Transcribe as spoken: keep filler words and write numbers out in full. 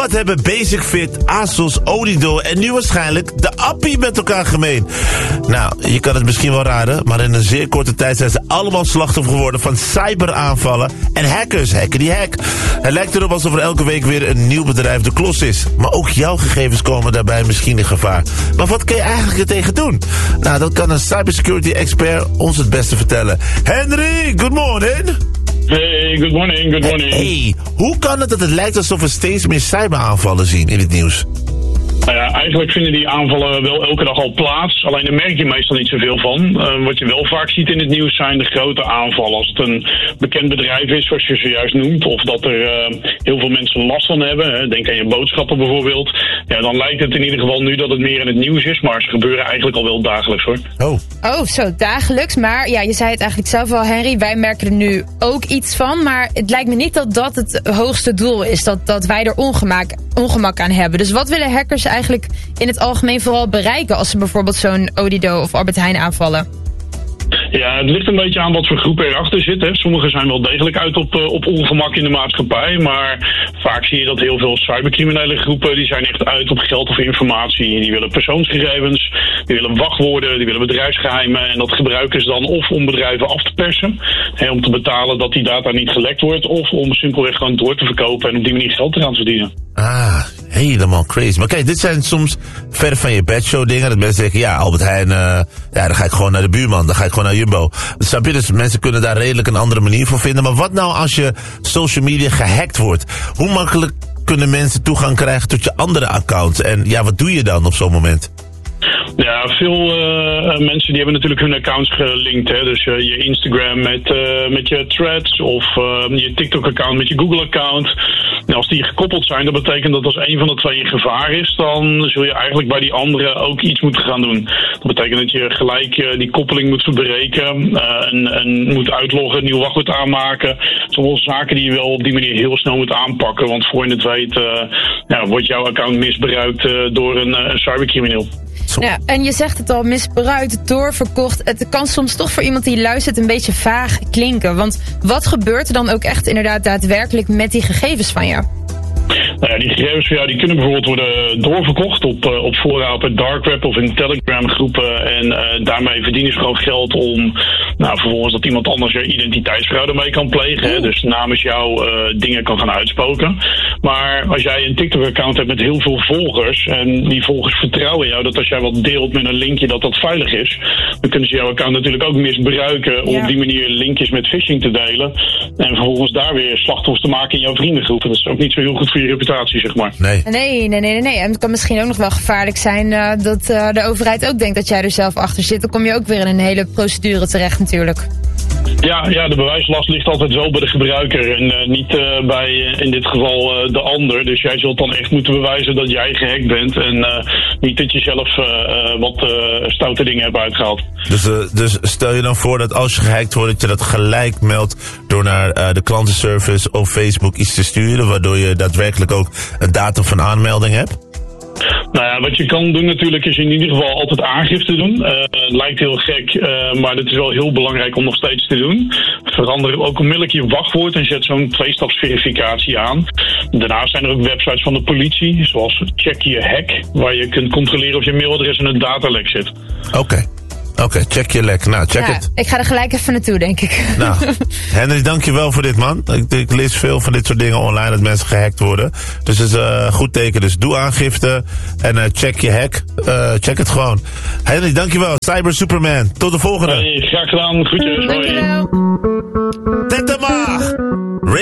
Wat hebben Basic Fit, ASOS, Odido en nu waarschijnlijk de Appie met elkaar gemeen? Nou, je kan het misschien wel raden, maar in een zeer korte tijd zijn ze allemaal slachtoffer geworden van cyberaanvallen en hackers hacken die hack. Het lijkt erop alsof er elke week weer een nieuw bedrijf de klos is. Maar ook jouw gegevens komen daarbij misschien in gevaar. Maar wat kun je eigenlijk er tegen doen? Nou, dat kan een cybersecurity expert ons het beste vertellen. Henry, good morning. Hey, good morning, good morning. Hey, hoe kan het dat het lijkt alsof we steeds meer cyberaanvallen zien in het nieuws? Nou ja, eigenlijk vinden die aanvallen wel elke dag al plaats. Alleen daar merk je meestal niet zoveel van. Uh, wat je wel vaak ziet in het nieuws zijn de grote aanvallen. Als het een bekend bedrijf is, zoals je zojuist noemt, of dat er uh, heel veel mensen last van hebben. Hè, denk aan je boodschappen bijvoorbeeld. Ja, dan lijkt het in ieder geval nu dat het meer in het nieuws is. Maar ze gebeuren eigenlijk al wel dagelijks, hoor. Oh. Oh, zo dagelijks. Maar ja, je zei het eigenlijk zelf al, Henry. Wij merken er nu ook iets van. Maar het lijkt me niet dat dat het hoogste doel is. Dat, dat wij er ongemak, ongemak aan hebben. Dus wat willen hackers eigenlijk in het algemeen vooral bereiken als ze bijvoorbeeld zo'n Odido of Albert Heijn aanvallen? Ja, het ligt een beetje aan wat voor groep erachter zit. Hè. Sommigen zijn wel degelijk uit op, uh, op ongemak in de maatschappij. Maar vaak zie je dat heel veel cybercriminele groepen, die zijn echt uit op geld of informatie. Die willen persoonsgegevens, die willen wachtwoorden, die willen bedrijfsgeheimen. En dat gebruiken ze dan of om bedrijven af te persen. Hè, om te betalen dat die data niet gelekt wordt. Of om simpelweg gewoon door te verkopen en op die manier geld eraan te verdienen. Ah, helemaal crazy. Maar kijk, dit zijn soms ver van je bedshow dingen. Dat mensen zeggen, ja, Albert Heijn, uh, ja, dan ga ik gewoon naar de buurman. Dan ga ik gewoon naar Jumbo. Snap je? Dus mensen kunnen daar redelijk een andere manier voor vinden. Maar wat nou als je social media gehackt wordt? Hoe makkelijk kunnen mensen toegang krijgen tot je andere account? En ja, wat doe je dan op zo'n moment? Ja, veel uh, mensen die hebben natuurlijk hun accounts gelinkt. Hè? Dus uh, je Instagram met, uh, met je threads of uh, je TikTok-account met je Google-account. En als die gekoppeld zijn, dat betekent dat als een van de twee in gevaar is, dan zul je eigenlijk bij die andere ook iets moeten gaan doen. Dat betekent dat je gelijk uh, die koppeling moet verbreken uh, en, en moet uitloggen, een nieuw wachtwoord aanmaken. Zoveel zaken die je wel op die manier heel snel moet aanpakken. Want voor je het weet uh, ja, wordt jouw account misbruikt uh, door een, uh, een cybercrimineel. Ja, en je zegt het al, misbruikt, doorverkocht. Het kan soms toch voor iemand die luistert een beetje vaag klinken. Want wat gebeurt er dan ook echt inderdaad daadwerkelijk met die gegevens van jou? Nou ja, die gegevens van jou die kunnen bijvoorbeeld worden doorverkocht op, uh, op fora op het dark web of in Telegram groepen. En uh, daarmee verdienen ze gewoon geld om nou, vervolgens dat iemand anders je identiteitsfraude mee kan plegen. Hè, dus namens jou uh, dingen kan gaan uitspoken. Maar als jij een TikTok-account hebt met heel veel volgers en die volgers vertrouwen jou dat als jij wat deelt met een linkje dat dat veilig is, dan kunnen ze jouw account natuurlijk ook misbruiken om ja. op die manier linkjes met phishing te delen. En vervolgens daar weer slachtoffers te maken in jouw vriendengroep. Dat is ook niet zo heel goed voor je reputatie, zeg maar. Nee. Nee, nee, nee, nee. En het kan misschien ook nog wel gevaarlijk zijn uh, dat uh, de overheid ook denkt dat jij er zelf achter zit. Dan kom je ook weer in een hele procedure terecht natuurlijk. Ja, ja, de bewijslast ligt altijd wel bij de gebruiker en uh, niet uh, bij, uh, in dit geval, uh, de ander. Dus jij zult dan echt moeten bewijzen dat jij gehackt bent en uh, niet dat je zelf uh, uh, wat uh, stoute dingen hebt uitgehaald. Dus, uh, dus stel je dan voor dat als je gehackt wordt, dat je dat gelijk meldt door naar uh, de klantenservice of Facebook iets te sturen, waardoor je daadwerkelijk ook een datum van aanmelding hebt? Nou ja, wat je kan doen natuurlijk is in ieder geval altijd aangifte doen. Uh, het lijkt heel gek, uh, maar het is wel heel belangrijk om nog steeds te doen. Verander ook onmiddellijk je wachtwoord en zet zo'n tweestapsverificatie aan. Daarnaast zijn er ook websites van de politie, zoals Check Your Hack, waar je kunt controleren of je mailadres in een datalek zit. Oké. Okay. Oké, okay, check je lek. Nou, check ja, het. Ik ga er gelijk even naartoe, denk ik. Nou, Henry, dankjewel voor dit, man. Ik, ik lees veel van dit soort dingen online, dat mensen gehackt worden. Dus het is een uh, goed teken. Dus doe aangifte en uh, check je hack. Uh, check het gewoon. Henry, dankjewel. Cyber Superman. Tot de volgende. Hey, graag gedaan. Groetjes. Hoi. Dankjewel.